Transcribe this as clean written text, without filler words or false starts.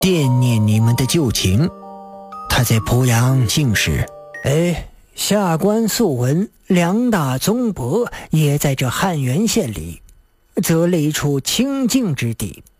惦念你们的旧情。他在濮阳姓氏。下官素闻2大宗伯也在这汉源县里，择了一处清静之地，